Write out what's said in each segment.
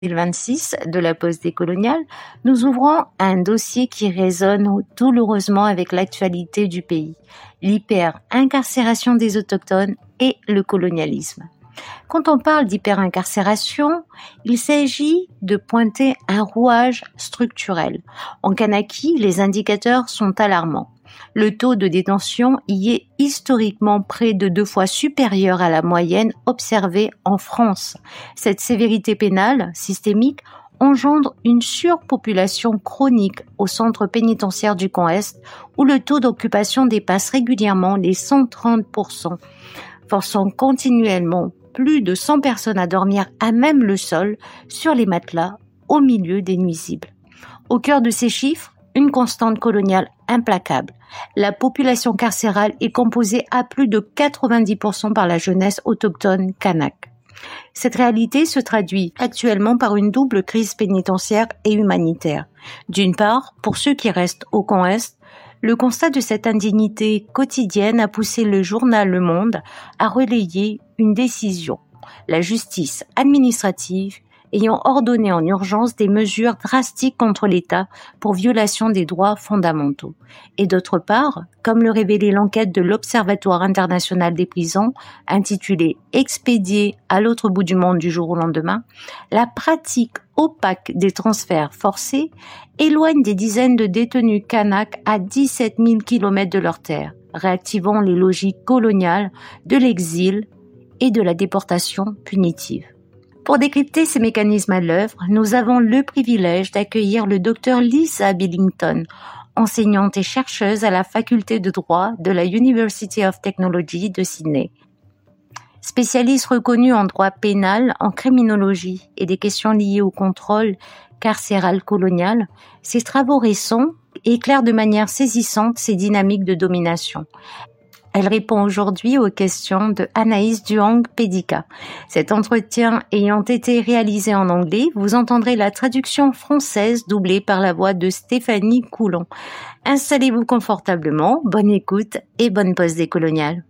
2026 de la pause décoloniale, nous ouvrons un dossier qui résonne douloureusement avec l'actualité du pays, l'hyper-incarcération des autochtones et le colonialisme. Quand on parle d'hyper-incarcération, il s'agit de pointer un rouage structurel. En Kanaki, les indicateurs sont alarmants. Le taux de détention y est historiquement près de 2 fois supérieur à la moyenne observée en France. Cette sévérité pénale systémique engendre une surpopulation chronique au centre pénitentiaire du Camp Est, où le taux d'occupation dépasse régulièrement les 130%, forçant continuellement plus de 100 personnes à dormir à même le sol, sur les matelas, au milieu des nuisibles. Au cœur de ces chiffres, une constante coloniale implacable. La population carcérale est composée à plus de 90% par la jeunesse autochtone kanak. Cette réalité se traduit actuellement par une double crise pénitentiaire et humanitaire. D'une part, pour ceux qui restent au Camp Est, le constat de cette indignité quotidienne a poussé le journal Le Monde à relayer une décision. La justice administrative ayant ordonné en urgence des mesures drastiques contre l'État pour violation des droits fondamentaux. Et d'autre part, comme le révélait l'enquête de l'Observatoire international des prisons, intitulée « Expédié à l'autre bout du monde du jour au lendemain », la pratique opaque des transferts forcés éloigne des dizaines de détenus kanaks à 17 000 km de leur terre, réactivant les logiques coloniales de l'exil et de la déportation punitive. Pour décrypter ces mécanismes à l'œuvre, nous avons le privilège d'accueillir le Dr Lisa Billington, enseignante et chercheuse à la faculté de droit de la University of Technology de Sydney. Spécialiste reconnue en droit pénal, en criminologie et des questions liées au contrôle carcéral colonial, ses travaux récents éclairent de manière saisissante ces dynamiques de domination. Elle répond aujourd'hui aux questions de Anaïs Duong-Pédika. Cet entretien ayant été réalisé en anglais, vous entendrez la traduction française doublée par la voix de Stéphanie Coulon. Installez-vous confortablement, bonne écoute et bonne pause décoloniale.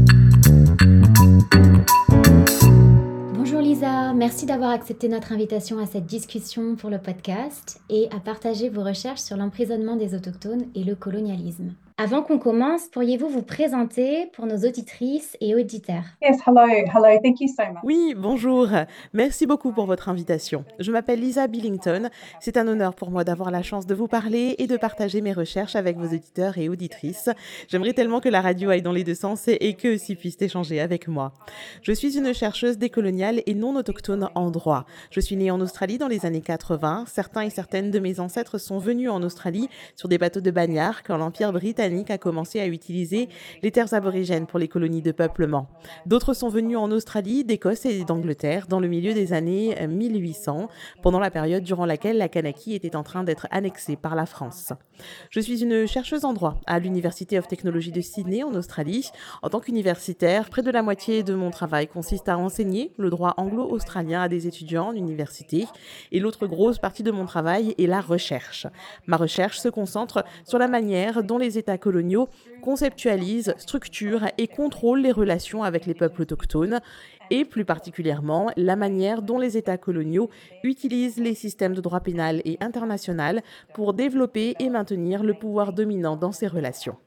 Bonjour Lisa, merci d'avoir accepté notre invitation à cette discussion pour le podcast et à partager vos recherches sur l'emprisonnement des autochtones et le colonialisme. Avant qu'on commence, pourriez-vous vous présenter pour nos auditrices et auditeurs? Yes, hello, thank you so much. Oui, bonjour. Merci beaucoup pour votre invitation. Je m'appelle Lisa Billington. C'est un honneur pour moi d'avoir la chance de vous parler et de partager mes recherches avec vos auditeurs et auditrices. J'aimerais tellement que la radio aille dans les deux sens et qu'eux aussi puissent échanger avec moi. Je suis une chercheuse décoloniale et non autochtone en droit. Je suis née en Australie dans les années 80. Certains et certaines de mes ancêtres sont venus en Australie sur des bateaux de bagnards quand l'Empire britannique a commencé à utiliser les terres aborigènes pour les colonies de peuplement. D'autres sont venus en Australie, d'Écosse et d'Angleterre dans le milieu des années 1800, pendant la période durant laquelle la Kanaki était en train d'être annexée par la France. Je suis une chercheuse en droit à l'University of Technology de Sydney en Australie. En tant qu'universitaire, près de la moitié de mon travail consiste à enseigner le droit anglo-australien à des étudiants en université et l'autre grosse partie de mon travail est la recherche. Ma recherche se concentre sur la manière dont les États coloniaux conceptualisent, structurent et contrôlent les relations avec les peuples autochtones et plus particulièrement la manière dont les États coloniaux utilisent les systèmes de droit pénal et international pour développer et maintenir le pouvoir dominant dans ces relations.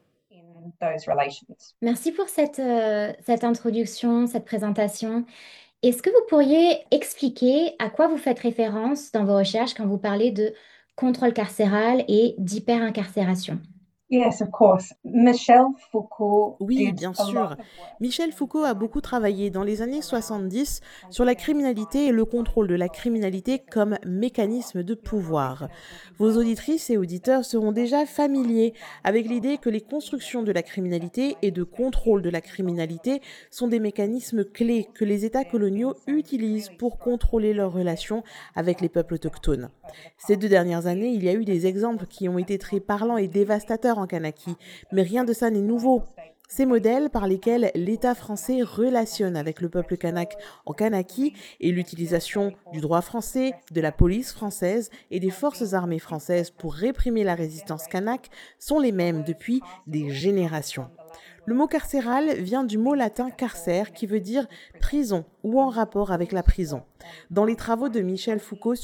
Merci pour cette introduction, cette présentation. Est-ce que vous pourriez expliquer à quoi vous faites référence dans vos recherches quand vous parlez de contrôle carcéral et d'hyper-incarcération? Yes, of course. Michel Foucault. Oui, bien sûr. Michel Foucault a beaucoup travaillé dans les années 70 sur la criminalité et le contrôle de la criminalité comme mécanisme de pouvoir. Vos auditrices et auditeurs seront déjà familiers avec l'idée que les constructions de la criminalité et de contrôle de la criminalité sont des mécanismes clés que les États coloniaux utilisent pour contrôler leurs relations avec les peuples autochtones. Ces 2 dernières années, il y a eu des exemples qui ont été très parlants et dévastateurs en Kanaki, mais rien de ça n'est nouveau. Ces modèles par lesquels l'État français relationne avec le peuple kanak en Kanaki et l'utilisation du droit français, de la police française et des forces armées françaises pour réprimer la résistance kanak sont les mêmes depuis des générations. Le mot carcéral vient du mot latin carcer qui veut dire prison ou en rapport avec la prison. Dans les travaux de Michel Foucault